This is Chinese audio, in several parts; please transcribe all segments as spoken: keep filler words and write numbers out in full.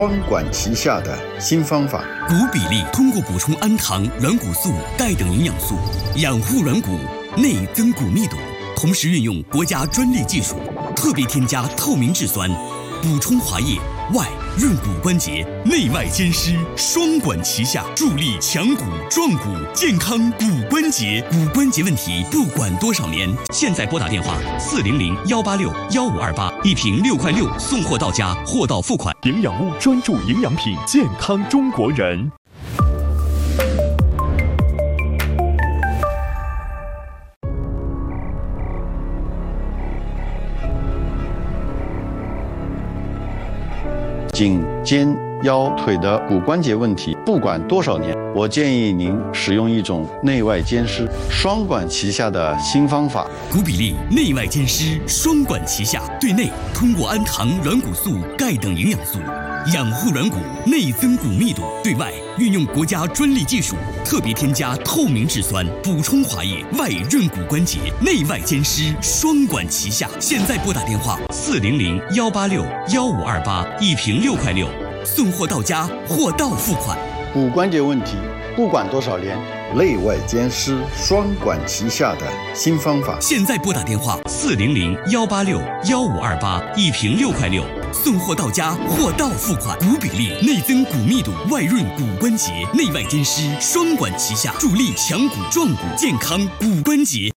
双管齐下的新方法。 骨比例通过补充氨糖、软骨素、钙等营养素，养护软骨，内增骨密度，同时运用国家专利技术，特别添加透明质酸，补充滑液，外润骨关节，内外兼施，双管齐下，助力强骨壮骨，健康骨关节。骨关节问题不管多少年，现在拨打电话四零零幺八六幺五二八，一瓶六块六，送货到家，货到付款。 营养屋专注营养品，健康中国人。 颈、肩、腰、腿的骨关节问题，不管多少年，我建议您使用一种内外兼施、双管齐下的新方法。 骨比例内外兼施，双管齐下，对内通过氨糖、软骨素、钙等营养素，养护软骨，内增骨密度；对外运用国家专利技术，特别添加透明质酸，补充滑液，外润骨关节，内外兼施，双管齐下。现在拨打电话四零零幺八六幺五二八，一瓶六块六，送货到家，货到付款。 骨关节问题不管多少年，内外兼施，双管齐下的新方法。 现在拨打电话四零零幺八六幺五二八，一瓶六块六，送货到家，货到付款。骨比例内增骨密度，外润骨关节，内外兼施，双管齐下，助力强骨壮骨，健康骨关节。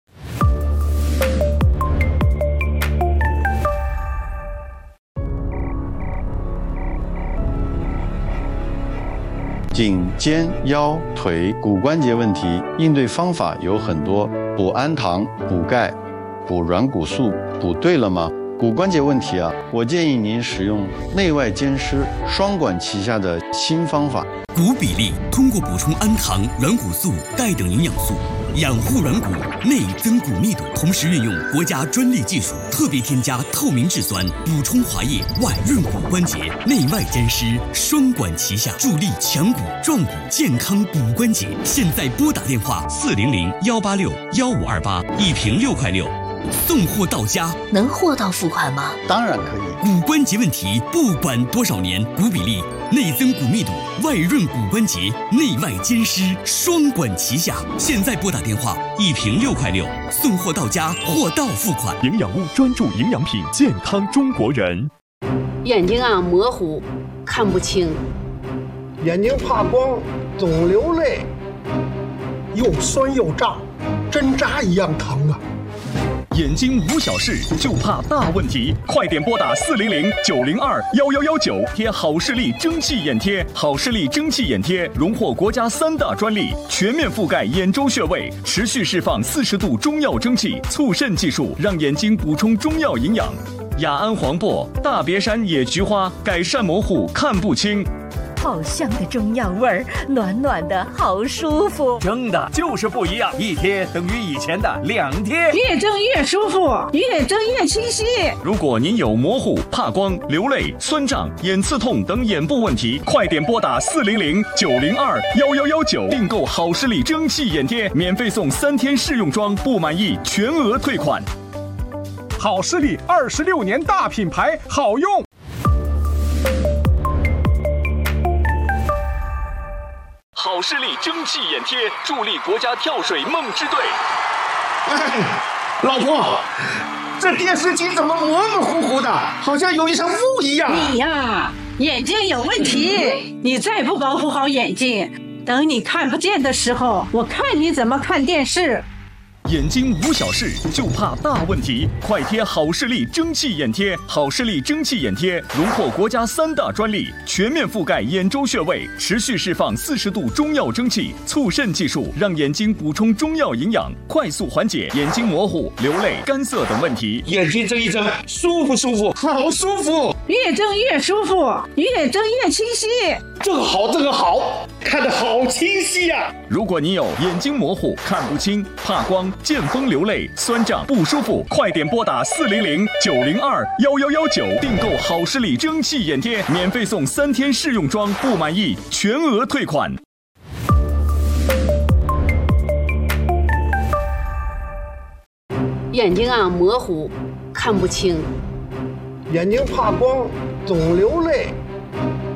颈、肩、腰、腿骨关节问题应对方法有很多，补氨糖、补钙、补软骨素，补对了吗？骨关节问题啊，我建议您使用内外兼施、双管齐下的新方法。 骨比例通过补充氨糖、软骨素、钙等营养素，养护软骨，内增骨密度，同时运用国家专利技术，特别添加透明质酸，补充滑液，外润骨关节，内外兼施，双管齐下，助力强骨壮骨，健康骨关节。现在拨打电话四零零幺八六幺五二八，一瓶六块六，送货到家。 能货到付款吗？ 当然可以。 骨关节问题不管多少年，骨比例内增骨密度，外润骨关节，内外兼施，双管齐下。现在拨打电话，一瓶六块六，送货到家，货到付款。 营养屋专注营养品，健康中国人。 眼睛啊模糊，看不清， 眼睛怕光，总流泪，又酸又胀，针扎一样疼啊。 眼睛无小事，就怕大问题，快点拨打四零零九零二幺幺幺九，贴好视力蒸汽眼贴。好视力蒸汽眼贴荣获国家三大专利，全面覆盖眼周穴位，持续释放四十度中药蒸汽，促渗技术让眼睛补充中药营养。雅安黄柏、大别山野菊花改善模糊看不清。 好香的中药味儿，暖暖的好舒服。 蒸的就是不一样，一贴等于以前的两贴， 越蒸越舒服，越蒸越清晰。 如果您有模糊、怕光、流泪、酸胀、眼刺痛等眼部问题，快点拨打四零零九零二幺幺幺九，订购好视力蒸汽眼贴，免费送三天试用装，不满意全额退款。 好视力二十六年大品牌，好用。 好视力蒸汽眼贴助力国家跳水梦之队。 哎，老婆，这电视机怎么模模糊糊的，好像有一层雾一样？ 你呀，眼睛有问题，你再不保护好眼睛，等你看不见的时候，我看你怎么看电视。 眼睛无小事，就怕大问题，快贴好视力蒸汽眼贴。好视力蒸汽眼贴荣获国家三大专利，全面覆盖眼周穴位，持续释放四十度中药蒸汽，促渗技术让眼睛补充中药营养，快速缓解眼睛模糊、流泪、干涩等问题。 眼睛睁一睁，舒服舒服，好舒服， 越睁越舒服，越睁越清晰。 这个好，这个好，看得好清晰呀、啊！ 如果你有眼睛模糊、看不清、怕光、见风流泪、酸胀不舒服，快点拨打四零零九零二幺幺幺九，订购好视力蒸汽眼贴，免费送三天试用装，不满意全额退款。 眼睛啊模糊，看不清， 眼睛怕光，总流泪，